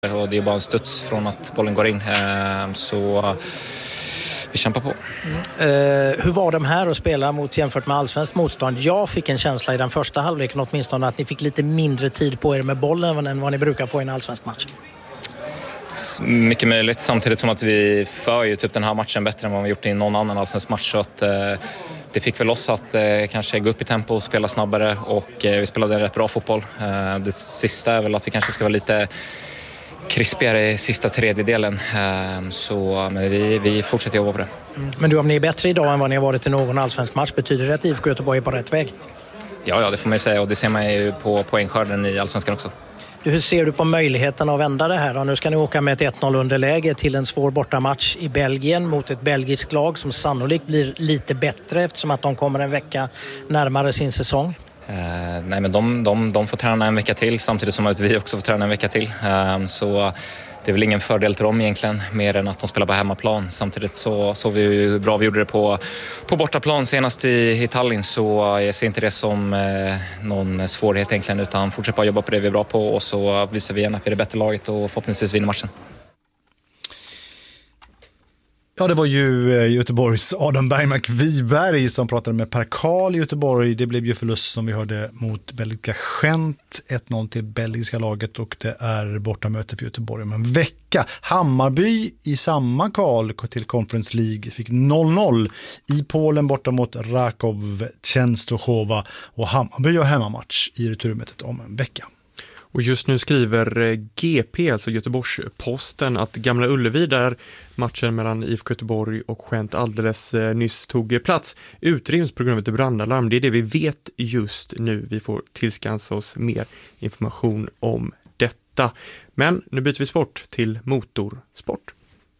Och det är bara en studs från att bollen går in. Så vi kämpar på. Hur var de här att spela mot jämfört med allsvenskt motstånd? Jag fick en känsla i den första halvleken åtminstone att ni fick lite mindre tid på er med bollen än vad ni brukar få i en allsvensk match. Mycket möjligt, samtidigt som att vi för ju typ den här matchen bättre än vad vi gjort i någon annan allsvensk match. Så att det fick väl oss att kanske gå upp i tempo och spela snabbare. Och vi spelade en rätt bra fotboll. Det sista är väl att vi kanske ska vara lite krispigare i sista tredjedelen. Men vi fortsätter jobba på det. Men du, om ni är bättre idag än vad ni har varit i någon allsvensk match, betyder det att IFK Göteborg är på rätt väg? Ja, det får man ju säga, och det ser man ju på poängskörden i allsvenskan också. Hur ser du på möjligheten att vända det här då? Nu ska ni åka med ett 1-0 underläge till en svår bortamatch i Belgien mot ett belgiskt lag som sannolikt blir lite bättre eftersom att de kommer en vecka närmare sin säsong. Nej, men de får träna en vecka till samtidigt som att vi också får träna en vecka till. Så det är väl ingen fördel till dem egentligen, mer än att de spelar på hemmaplan. Samtidigt så vi hur bra vi gjorde det på bortaplan senast i Tallinn, så jag ser inte det som någon svårighet egentligen, utan fortsätter bara jobba på det vi är bra på, och så visar vi igen att vi är det bättre laget och förhoppningsvis vinner matchen. Ja, det var ju Göteborgs Adam Bergmark Wiberg som pratade med Per Karl i Göteborg. Det blev ju förlust som vi hörde mot belgiska Gent, 1-0 till belgiska laget, och det är bortamöte för Göteborg om en vecka. Hammarby i samma kval till Conference League fick 0-0 i Polen borta mot Rakow Częstochowa, och Hammarby har hemmamatch i returmötet om en vecka. Och just nu skriver GP, alltså Göteborgs-Posten, att Gamla Ullevi, där matchen mellan IFK Göteborg och Gent alldeles nyss tog plats, utryms på grund av ett brandalarm. Det är det vi vet just nu. Vi får tillskansa oss mer information om detta. Men nu byter vi sport till motorsport.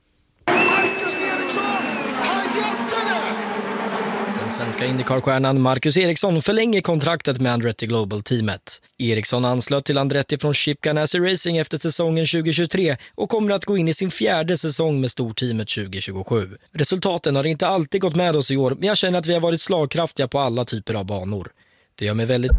Svenska IndyCar-stjärnan Marcus Eriksson förlänger kontraktet med Andretti Global-teamet. Eriksson anslöt till Andretti från Chip Ganassi Racing efter säsongen 2023 och kommer att gå in i sin 4:e säsong med storteamet 2027. Resultaten har inte alltid gått med oss i år, men jag känner att vi har varit slagkraftiga på alla typer av banor. Det gör mig väldigt